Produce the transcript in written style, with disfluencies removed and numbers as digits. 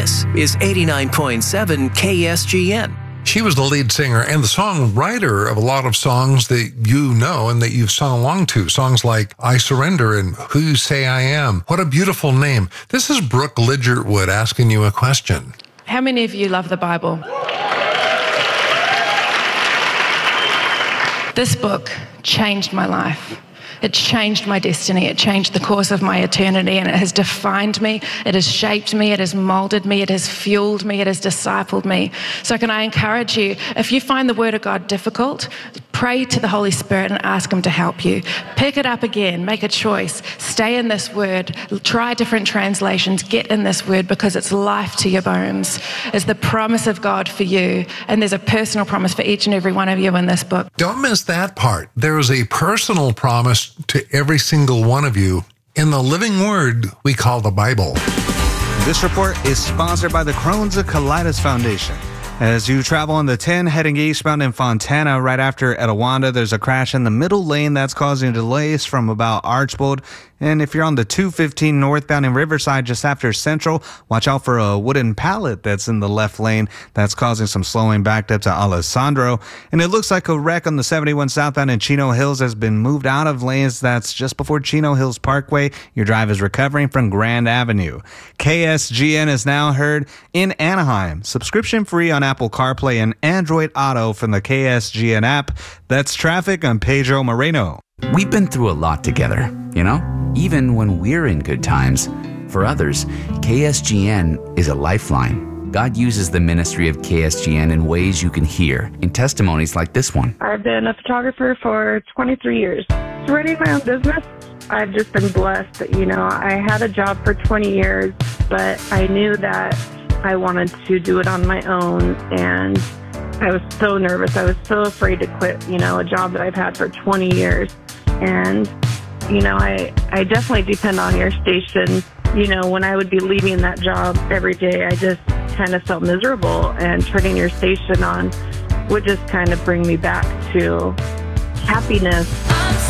This is 89.7 KSGN. She was the lead singer and the songwriter of a lot of songs that you know and that you've sung along to. Songs like I Surrender and Who You Say I Am. What a beautiful name. This is Brooke Lidgertwood asking you a question. How many of you love the Bible? This book changed my life. It changed my destiny. It changed the course of my eternity, and it has defined me. It has shaped me. It has molded me. It has fueled me. It has discipled me. So can I encourage you, if you find the Word of God difficult, pray to the Holy Spirit and ask Him to help you. Pick it up again. Make a choice. Stay in this Word. Try different translations. Get in this Word because it's life to your bones. It's the promise of God for you, and there's a personal promise for each and every one of you in this book. Don't miss that part. There is a personal promise to every single one of you in the living Word we call the Bible. This report is sponsored by the Crohn's of Colitis Foundation. As you travel on the 10 heading eastbound in Fontana, right after Etiwanda, there's a crash in the middle lane that's causing delays from about Archbold. And if you're on the 215 northbound in Riverside just after Central, watch out for a wooden pallet that's in the left lane that's causing some slowing backed up to Alessandro. And it looks like a wreck on the 71 southbound in Chino Hills has been moved out of lanes. That's just before Chino Hills Parkway. Your drive is recovering from Grand Avenue. KSGN is now heard in Anaheim. Subscription free on Apple CarPlay and Android Auto from the KSGN app. That's traffic. I'm Pedro Moreno. We've been through a lot together, you know? Even when we're in good times. For others, KSGN is a lifeline. God uses the ministry of KSGN in ways you can hear in testimonies like this one. I've been a photographer for 23 years. Running my own business, I've just been blessed. I had a job for 20 years, but I knew that I wanted to do it on my own, and I was so nervous. I was so afraid to quit, a job that I've had for 20 years. And, I definitely depend on your station. When I would be leaving that job every day, I just kind of felt miserable, and turning your station on would just kind of bring me back to happiness.